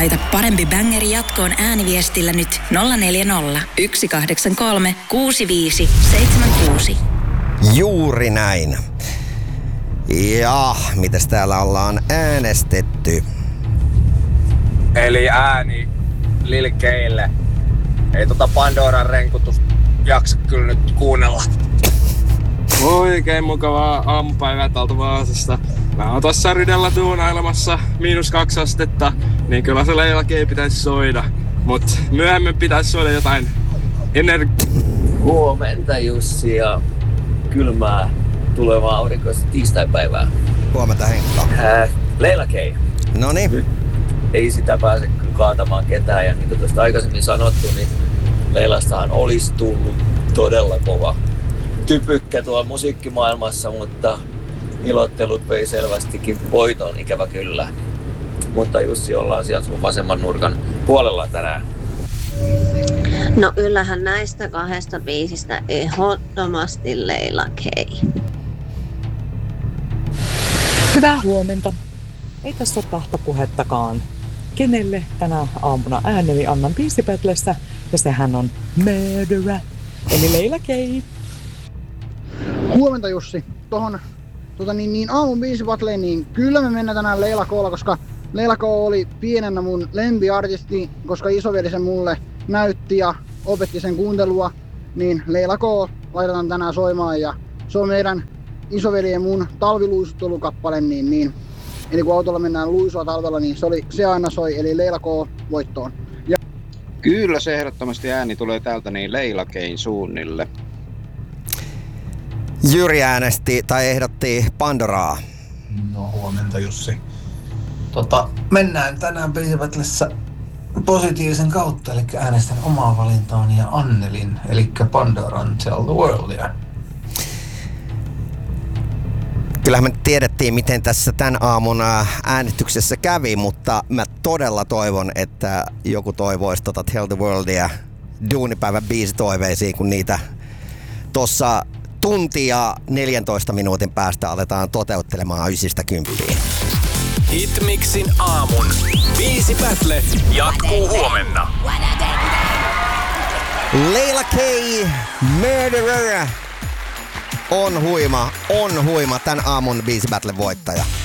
Laita parempi bängeri jatkoon ääniviestillä nyt 040 183 65 76. Juuri näin. Ja mitäs täällä ollaan äänestetty? Eli ääni Lil Keille. Ei Pandoran renkutusta jaksa kyllä nyt kuunnella. Oikein mukavaa aamupäivää täältä Vaasasta. Mä oon tossa Rydellä duunailemassa -2 astetta, niin kyllä se Leila ei pitäisi soida. Mut myöhemmin pitäisi soida jotain Huomenta Jussi ja kylmää tulevaa aurinkoista tiistaipäivää. Huomenta Henkka. Leila Kei. Noniin. Ei sitä pääse kyllä kaatamaan ketään ja niin kuin tuosta aikaisemmin sanottu, niin Leilastahan olisi tullut todella kova typykkä tuolla musiikkimaailmassa, mutta ilottelut vei selvästikin voiton, ikävä kyllä. Mutta Jussi, ollaan sieltä sun vasemman nurkan puolella tänään. No kyllähän näistä 2 biisistä ehdottomasti Leila Kei. Hyvää huomenta. Ei tässä ole tahtopuhettakaan. Kenelle tänä aamuna ääneni annan biisipätlessä, ja sehän on Murderer, eli Leila Kei. Huomenta Jussi. Tohon aamun biisibatleen, niin kyllä me mennään tänään Leila K:lla, koska Leila K oli pienenä mun lempiartisti, koska isoveli sen mulle näytti ja opetti sen kuuntelua, niin Leila K laitetaan tänään soimaan ja se on meidän isoveli ja mun talviluisuttelukappale, niin eli kun autolla mennään luisua talvella, niin se aina soi, eli Leila K voittoon. Ja kyllä se ehdottomasti ääni tulee täältä niin Leila Kein suunnille. Jyri äänesti tai ehdotti Pandoraa. No huomenta Jussi. Mennään tänään biisipätlässä positiivisen kautta, eli äänestän omaa valintaani ja Annelin, eli Pandoran Tell the Worldia. Kyllähän me tiedettiin, miten tässä tän aamun äänestyksessä kävi, mutta mä todella toivon, että joku toivoisi Tell the Worldia duunipäivän biisitoiveisiin, kun niitä tossa tunti ja 14 minuutin päästä aletaan toteuttelemaan 9-10. Hitmixin aamun biisipätle jatkuu huomenna. Leila K, Murderer on huima tän aamun biisibattle voittaja.